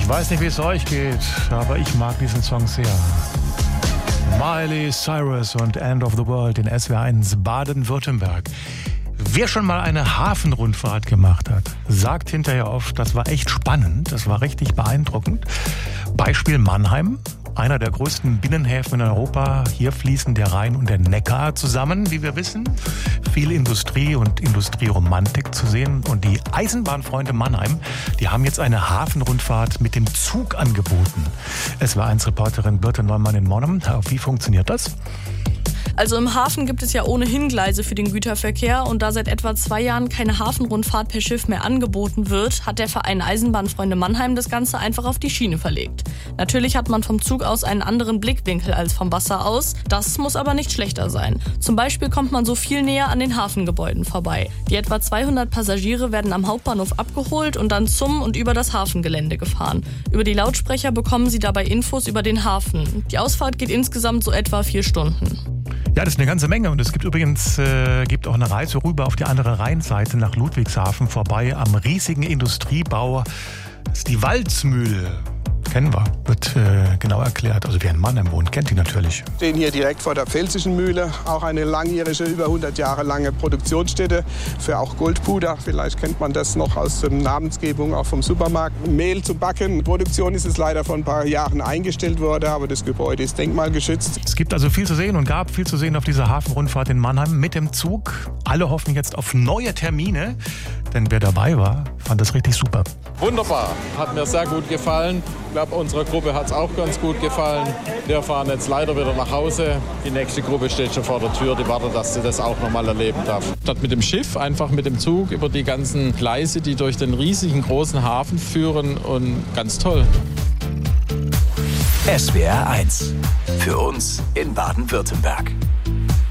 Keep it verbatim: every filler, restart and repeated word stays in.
Ich weiß nicht, wie es euch geht, aber ich mag diesen Song sehr. Miley Cyrus und End of the World in S W R eins Baden-Württemberg. Wer schon mal eine Hafenrundfahrt gemacht hat, sagt hinterher oft, das war echt spannend, das war richtig beeindruckend. Beispiel Mannheim, einer der größten Binnenhäfen in Europa. Hier fließen der Rhein und der Neckar zusammen, wie wir wissen. Viel Industrie und Industrieromantik zu sehen. Und die Eisenbahnfreunde Mannheim, die haben jetzt eine Hafenrundfahrt mit dem Zug angeboten. S W R eins Reporterin Birte Neumann in Monum. Wie funktioniert das? Also im Hafen gibt es ja ohnehin Gleise für den Güterverkehr und da seit etwa zwei Jahren keine Hafenrundfahrt per Schiff mehr angeboten wird, hat der Verein Eisenbahnfreunde Mannheim das Ganze einfach auf die Schiene verlegt. Natürlich hat man vom Zug aus einen anderen Blickwinkel als vom Wasser aus, das muss aber nicht schlechter sein. Zum Beispiel kommt man so viel näher an den Hafengebäuden vorbei. Die etwa zweihundert Passagiere werden am Hauptbahnhof abgeholt und dann zum und über das Hafengelände gefahren. Über die Lautsprecher bekommen sie dabei Infos über den Hafen. Die Ausfahrt geht insgesamt so etwa vier Stunden. Ja, das ist eine ganze Menge und es gibt übrigens äh, gibt auch eine Reise rüber auf die andere Rheinseite nach Ludwigshafen vorbei am riesigen Industriebau. Das ist die Walzmühle. Kennen wir, wird äh, genau erklärt. Also wer in Mannheim wohnt, kennt die natürlich. Wir stehen hier direkt vor der Pfälzischen Mühle, auch eine langjährige, über hundert Jahre lange Produktionsstätte für auch Goldpuder. Vielleicht kennt man das noch aus der Namensgebung, auch vom Supermarkt. Mehl zu backen. Die Produktion ist es leider vor ein paar Jahren eingestellt worden, aber das Gebäude ist denkmalgeschützt. Es gibt also viel zu sehen und gab viel zu sehen auf dieser Hafenrundfahrt in Mannheim mit dem Zug. Alle hoffen jetzt auf neue Termine, denn wer dabei war, fand das richtig super. Wunderbar, hat mir sehr gut gefallen. Ich glaube, unserer Gruppe hat es auch ganz gut gefallen. Wir fahren jetzt leider wieder nach Hause. Die nächste Gruppe steht schon vor der Tür, die wartet, dass sie das auch noch mal erleben darf. Statt mit dem Schiff, einfach mit dem Zug über die ganzen Gleise, die durch den riesigen großen Hafen führen, und ganz toll. S W R eins. Für uns in Baden-Württemberg.